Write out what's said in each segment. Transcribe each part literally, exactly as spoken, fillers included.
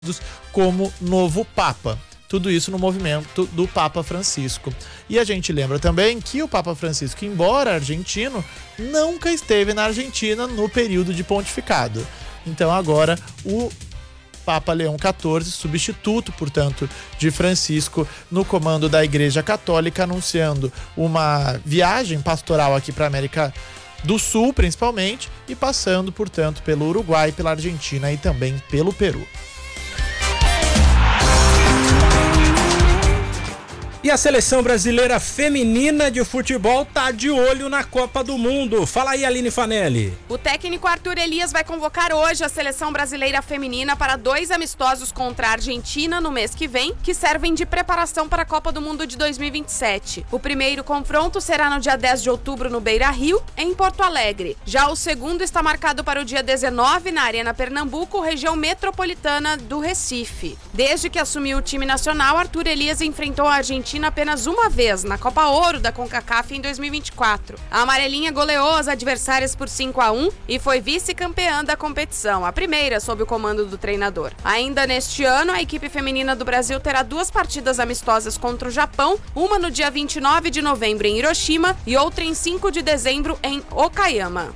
como novo Papa. Tudo isso no movimento do Papa Francisco. E a gente lembra também que o Papa Francisco, embora argentino, nunca esteve na Argentina no período de pontificado. Então agora o Papa Leão quatorze, substituto, portanto, de Francisco no comando da Igreja Católica, anunciando uma viagem pastoral aqui para a América do Sul, principalmente, e passando, portanto, pelo Uruguai, pela Argentina e também pelo Peru. E a seleção brasileira feminina de futebol tá de olho na Copa do Mundo. Fala aí, Aline Fanelli. O técnico Arthur Elias vai convocar hoje a seleção brasileira feminina para dois amistosos contra a Argentina no mês que vem, que servem de preparação para a Copa do Mundo de dois mil e vinte e sete. O primeiro confronto será no dia dez de outubro no Beira-Rio, em Porto Alegre. Já o segundo está marcado para o dia dezenove na Arena Pernambuco, região metropolitana do Recife. Desde que assumiu o time nacional, Arthur Elias enfrentou a Argentina apenas uma vez, na Copa Ouro da CONCACAF em dois mil e vinte e quatro. A amarelinha goleou as adversárias por cinco a um e foi vice-campeã da competição, a primeira sob o comando do treinador. Ainda neste ano, a equipe feminina do Brasil terá duas partidas amistosas contra o Japão, uma no dia vinte e nove de novembro em Hiroshima e outra em cinco de dezembro em Okayama.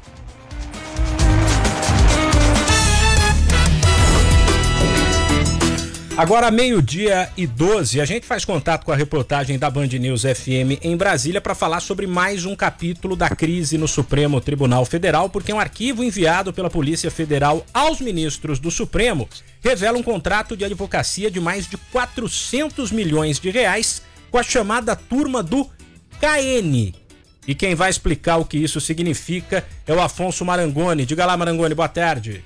Agora, meio-dia e doze, a gente faz contato com a reportagem da Band News F M em Brasília para falar sobre mais um capítulo da crise no Supremo Tribunal Federal, porque um arquivo enviado pela Polícia Federal aos ministros do Supremo revela um contrato de advocacia de mais de quatrocentos milhões de reais com a chamada turma do K N. E quem vai explicar o que isso significa é o Afonso Marangoni. Diga lá, Marangoni, boa tarde.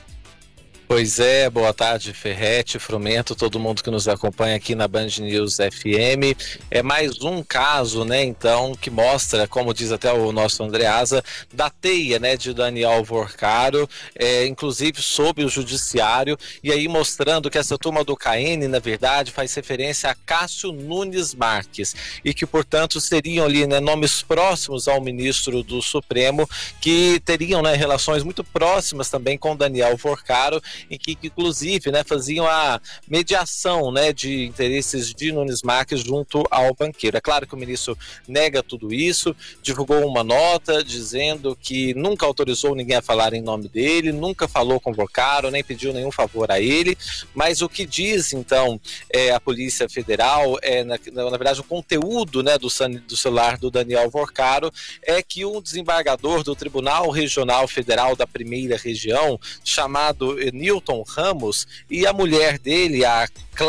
Pois é, boa tarde, Ferretti, Frumento, todo mundo que nos acompanha aqui na Band News F M. É mais um caso, né, então, que mostra, como diz até o nosso Andreasa, da teia, né, de Daniel Vorcaro, é, inclusive sob o judiciário, e aí mostrando que essa turma do K N, na verdade, faz referência a Cássio Nunes Marques, e que, portanto, seriam ali, né, nomes próximos ao ministro do Supremo, que teriam, né, relações muito próximas também com Daniel Vorcaro, em que, inclusive, né, faziam a mediação, né, de interesses de Nunes Marques junto ao banqueiro. É claro que o ministro nega tudo isso, divulgou uma nota dizendo que nunca autorizou ninguém a falar em nome dele, nunca falou com o Vorcaro, nem pediu nenhum favor a ele, mas o que diz, então, é, a Polícia Federal, é, na, na verdade, o conteúdo, né, do, do celular do Daniel Vorcaro é que um desembargador do Tribunal Regional Federal da Primeira Região, chamado Newton Ramos, e a mulher dele, a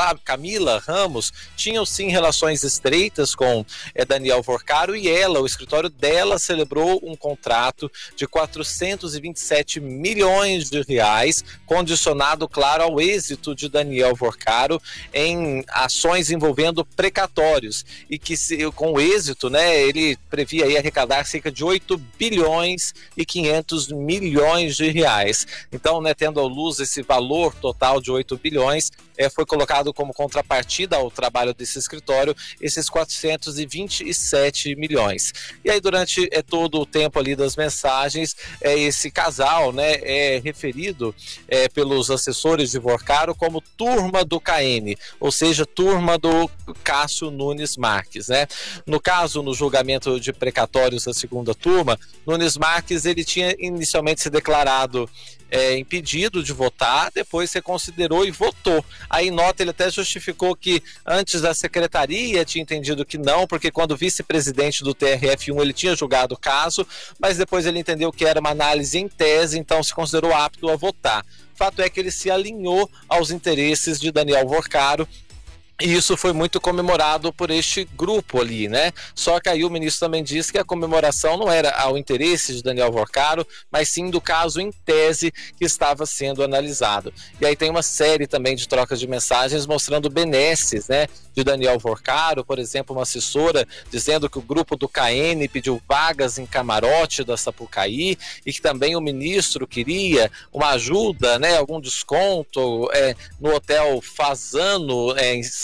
Camila Ramos, tinham sim relações estreitas com é, Daniel Vorcaro, e ela, o escritório dela, celebrou um contrato de quatrocentos e vinte e sete milhões de reais, condicionado, claro, ao êxito de Daniel Vorcaro em ações envolvendo precatórios, e que se, com o êxito, né, ele previa aí arrecadar cerca de oito bilhões e quinhentos milhões de reais. Então, né, tendo à luz esse valor total de oito bilhões, é, foi colocado como contrapartida ao trabalho desse escritório esses quatrocentos e vinte e sete milhões. E aí, durante é, todo o tempo ali das mensagens, é, esse casal, né, é referido é, pelos assessores de Vorcaro como turma do K N, ou seja, turma do Cássio Nunes Marques, né? No caso, no julgamento de precatórios da segunda turma, Nunes Marques, ele tinha inicialmente se declarado É, impedido de votar, depois reconsiderou e votou. Aí nota, ele até justificou que antes a secretaria tinha entendido que não, porque quando vice-presidente do T R F um ele tinha julgado o caso, mas depois ele entendeu que era uma análise em tese, então se considerou apto a votar. Fato é que ele se alinhou aos interesses de Daniel Vorcaro, e isso foi muito comemorado por este grupo ali, né? Só que aí o ministro também disse que a comemoração não era ao interesse de Daniel Vorcaro, mas sim do caso em tese que estava sendo analisado. E aí tem uma série também de trocas de mensagens mostrando benesses, né, de Daniel Vorcaro, por exemplo, uma assessora dizendo que o grupo do K N pediu vagas em camarote da Sapucaí e que também o ministro queria uma ajuda, né, algum desconto é, no hotel Fazano, é, em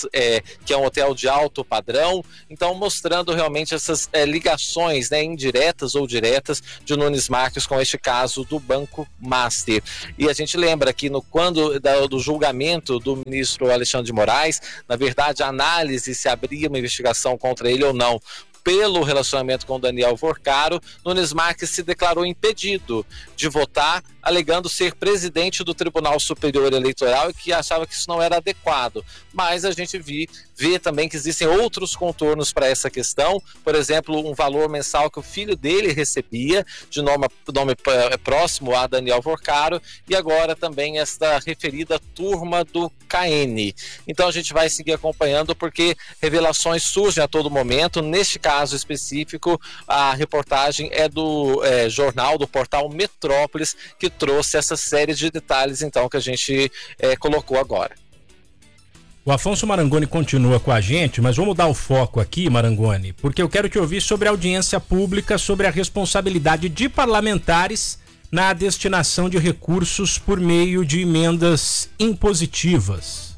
é, que é um hotel de alto padrão, então mostrando realmente essas é, ligações, né, indiretas ou diretas de Nunes Marques com este caso do Banco Master. E a gente lembra que no, quando da, do julgamento do ministro Alexandre de Moraes, na verdade a análise se abria uma investigação contra ele ou não, pelo relacionamento com Daniel Vorcaro, Nunes Marques se declarou impedido de votar, alegando ser presidente do Tribunal Superior Eleitoral e que achava que isso não era adequado. Mas a gente vi, vê também que existem outros contornos para essa questão, por exemplo, um valor mensal que o filho dele recebia, de nome, nome próximo a Daniel Vorcaro, e agora também esta referida turma do K N. Então a gente vai seguir acompanhando, porque revelações surgem a todo momento. Neste caso específico, a reportagem é do é, jornal, do portal Metrópolis, que trouxe essa série de detalhes, então, que a gente é, colocou agora. O Afonso Marangoni continua com a gente, mas vamos dar o foco aqui, Marangoni, porque eu quero te ouvir sobre a audiência pública, sobre a responsabilidade de parlamentares na destinação de recursos por meio de emendas impositivas.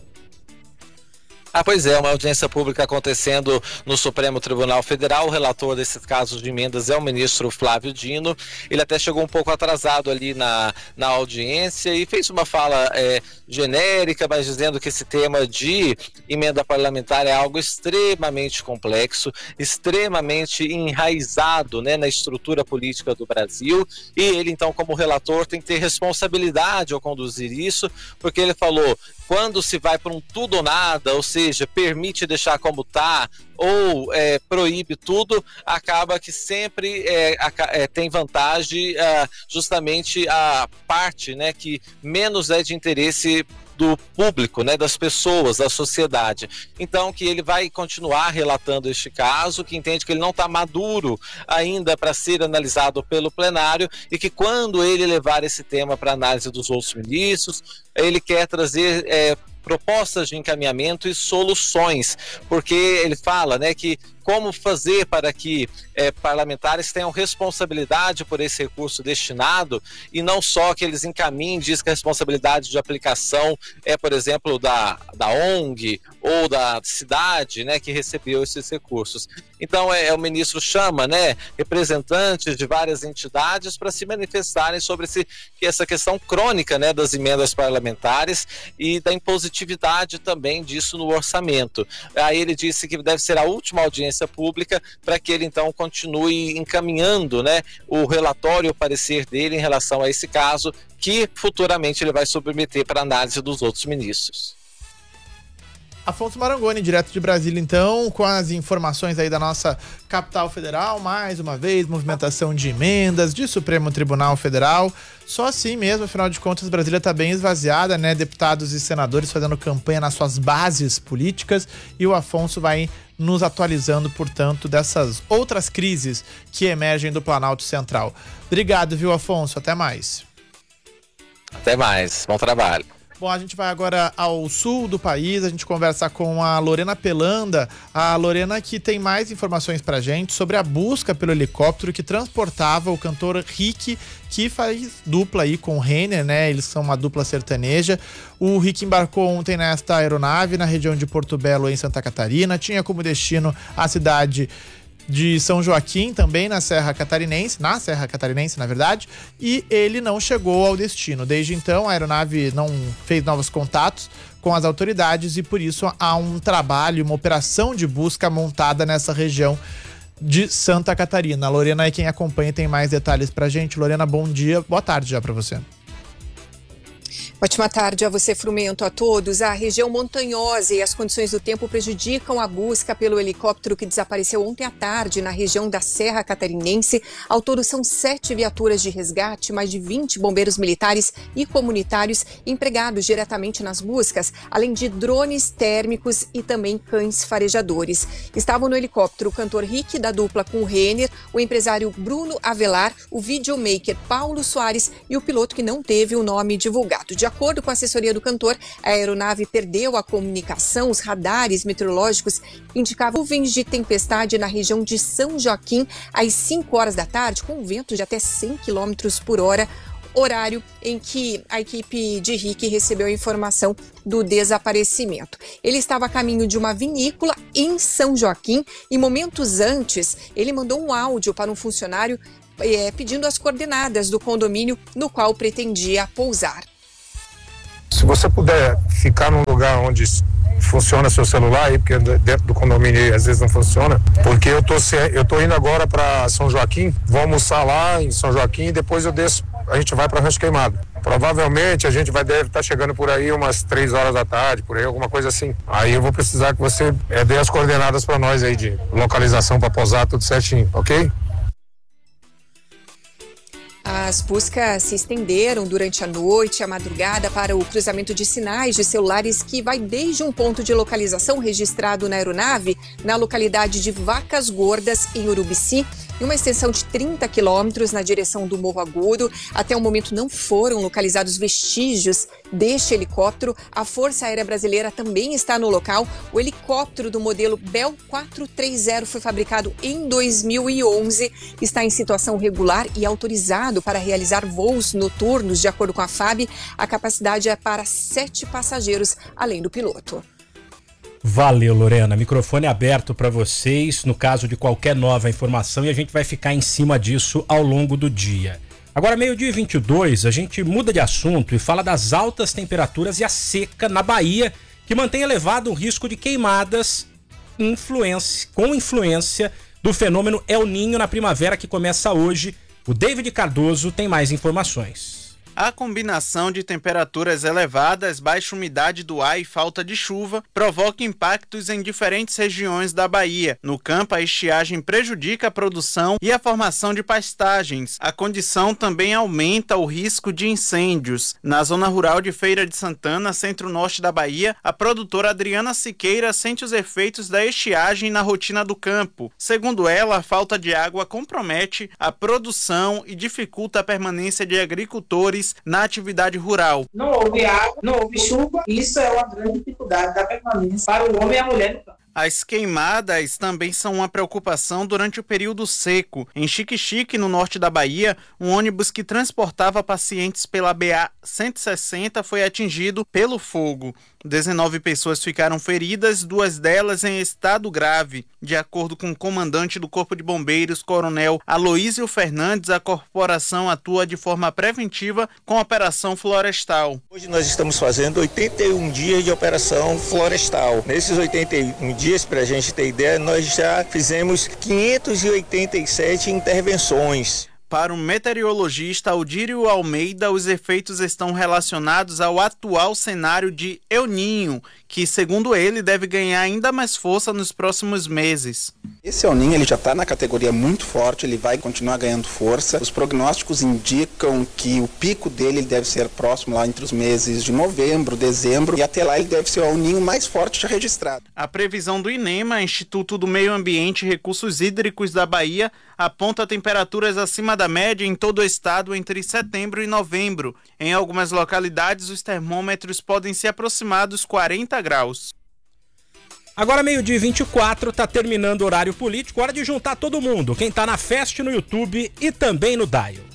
Ah, pois é, uma audiência pública acontecendo no Supremo Tribunal Federal. O relator desses casos de emendas é o ministro Flávio Dino. Ele até chegou um pouco atrasado ali na, na audiência e fez uma fala é, genérica, mas dizendo que esse tema de emenda parlamentar é algo extremamente complexo, extremamente enraizado, né, na estrutura política do Brasil, e ele, então, como relator, tem que ter responsabilidade ao conduzir isso, porque ele falou: quando se vai para um tudo ou nada, ou seja, permite deixar como está, ou é, proíbe tudo, acaba que sempre é, é, tem vantagem é, justamente a parte, né, que menos é de interesse do público, né, das pessoas, da sociedade. Então, que ele vai continuar relatando este caso, que entende que ele não está maduro ainda para ser analisado pelo plenário, e que quando ele levar esse tema para análise dos outros ministros, ele quer trazer é, propostas de encaminhamento e soluções, porque ele fala, né, que como fazer para que é, parlamentares tenham responsabilidade por esse recurso destinado, e não só que eles encaminhem, diz que a responsabilidade de aplicação é, por exemplo, da, da O N G ou da cidade, né, que recebeu esses recursos. Então é, o ministro chama, né, representantes de várias entidades para se manifestarem sobre esse, essa questão crônica, né, das emendas parlamentares e da impositividade também disso no orçamento. Aí ele disse que deve ser a última audiência pública para que ele então continue encaminhando, né, o relatório, o parecer dele em relação a esse caso, que futuramente ele vai submeter para análise dos outros ministros. Afonso Marangoni, direto de Brasília, então, com as informações aí da nossa capital federal, mais uma vez, movimentação de emendas, de Supremo Tribunal Federal. Só assim mesmo, afinal de contas, Brasília está bem esvaziada, né? Deputados e senadores fazendo campanha nas suas bases políticas, e o Afonso vai nos atualizando, portanto, dessas outras crises que emergem do Planalto Central. Obrigado, viu, Afonso? Até mais. Até mais. Bom trabalho. Bom, a gente vai agora ao sul do país, a gente conversa com a Lorena Pelanda, a Lorena que tem mais informações pra gente sobre a busca pelo helicóptero que transportava o cantor Rick, que faz dupla aí com o Renner, né? Eles são uma dupla sertaneja. O Rick embarcou ontem nesta aeronave na região de Porto Belo, em Santa Catarina, tinha como destino a cidade de São Joaquim, também na Serra Catarinense, na Serra Catarinense, na verdade, e ele não chegou ao destino. Desde então, a aeronave não fez novos contatos com as autoridades e, por isso, há um trabalho, uma operação de busca montada nessa região de Santa Catarina. A Lorena é quem acompanha e tem mais detalhes pra gente. Lorena, bom dia, boa tarde já pra você. Ótima tarde a você, Frumento, a todos. A região montanhosa e as condições do tempo prejudicam a busca pelo helicóptero que desapareceu ontem à tarde na região da Serra Catarinense. Ao todo são sete viaturas de resgate, mais de vinte bombeiros militares e comunitários empregados diretamente nas buscas, além de drones térmicos e também cães farejadores. Estavam no helicóptero o cantor Rick, da dupla com o Renner, o empresário Bruno Avelar, o videomaker Paulo Soares e o piloto que não teve o nome divulgado. De acordo com a assessoria do cantor, a aeronave perdeu a comunicação, os radares meteorológicos indicavam nuvens de tempestade na região de São Joaquim às cinco horas da tarde, com um vento de até cem quilômetros por hora. horário em que a equipe de Rick recebeu a informação do desaparecimento. Ele estava a caminho de uma vinícola em São Joaquim e momentos antes ele mandou um áudio para um funcionário é, pedindo as coordenadas do condomínio no qual pretendia pousar. Se você puder ficar num lugar onde funciona seu celular aí, porque dentro do condomínio às vezes não funciona, porque eu tô, eu tô indo agora para São Joaquim, vou almoçar lá em São Joaquim e depois eu desço, a gente vai para Rancho Queimado. Provavelmente a gente vai deve estar chegando por aí umas três horas da tarde, por aí, alguma coisa assim. Aí eu vou precisar que você é, dê as coordenadas para nós aí de localização para pousar tudo certinho, ok? As buscas se estenderam durante a noite e a madrugada para o cruzamento de sinais de celulares que vai desde um ponto de localização registrado na aeronave, na localidade de Vacas Gordas, em Urubici, e uma extensão de trinta quilômetros na direção do Morro Agudo. Até o momento não foram localizados vestígios deste helicóptero. A Força Aérea Brasileira também está no local. O helicóptero do modelo Bell quatrocentos e trinta foi fabricado em dois mil e onze, está em situação regular e autorizado para realizar voos noturnos, de acordo com a F A B. A capacidade é para sete passageiros, além do piloto. Valeu, Lorena. Microfone aberto para vocês no caso de qualquer nova informação e a gente vai ficar em cima disso ao longo do dia. Agora, meio-dia e vinte e dois, a gente muda de assunto e fala das altas temperaturas e a seca na Bahia, que mantém elevado o risco de queimadas influência, com influência do fenômeno El Niño na primavera que começa hoje. O David Cardoso tem mais informações. A combinação de temperaturas elevadas, baixa umidade do ar e falta de chuva provoca impactos em diferentes regiões da Bahia. No campo, a estiagem prejudica a produção e a formação de pastagens. A condição também aumenta o risco de incêndios. Na zona rural de Feira de Santana, centro-norte da Bahia, a produtora Adriana Siqueira sente os efeitos da estiagem na rotina do campo. Segundo ela, a falta de água compromete a produção e dificulta a permanência de agricultores na atividade rural. Não houve água, não houve chuva, e isso é uma grande dificuldade da permanência para o homem e a mulher no campo. As queimadas também são uma preocupação durante o período seco. Em Xique-Xique, no norte da Bahia, um ônibus que transportava pacientes pela B A cento e sessenta foi atingido pelo fogo. dezenove pessoas ficaram feridas, duas delas em estado grave. De acordo com o comandante do Corpo de Bombeiros, coronel Aloísio Fernandes, a corporação atua de forma preventiva com a Operação Florestal. Hoje nós estamos fazendo oitenta e um dias de Operação Florestal. Nesses oitenta e um dias, para a gente ter ideia, nós já fizemos quinhentas e oitenta e sete intervenções. Para o meteorologista Aldírio Almeida, os efeitos estão relacionados ao atual cenário de El Niño, que, segundo ele, deve ganhar ainda mais força nos próximos meses. Esse El Niño ele já está na categoria muito forte, ele vai continuar ganhando força. Os prognósticos indicam que o pico dele deve ser próximo lá entre os meses de novembro, dezembro, e até lá ele deve ser o El Niño mais forte já registrado. A previsão do INEMA, Instituto do Meio Ambiente e Recursos Hídricos da Bahia, aponta temperaturas acima da média em todo o estado entre setembro e novembro. Em algumas localidades, os termômetros podem se aproximar dos quarenta graus. Agora, meio-dia e vinte e quatro, tá terminando o horário político, hora de juntar todo mundo. Quem tá na Fest no YouTube e também no Dial.